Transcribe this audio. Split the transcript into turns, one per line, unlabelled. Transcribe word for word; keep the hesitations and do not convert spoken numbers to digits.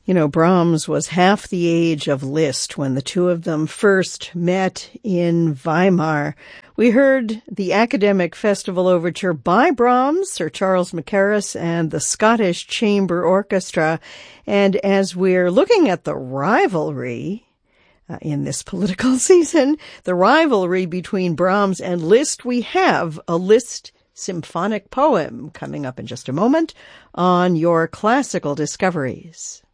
You know, Brahms was half the age of Liszt when the two of them first met in Weimar. We heard the Academic Festival Overture by Brahms, Sir Charles Mackerras, and the Scottish Chamber Orchestra. And as we're looking at the rivalry uh, in this political season, the rivalry between Brahms and Liszt, we have a Liszt symphonic poem coming up in just a moment on your Classical Discoveries.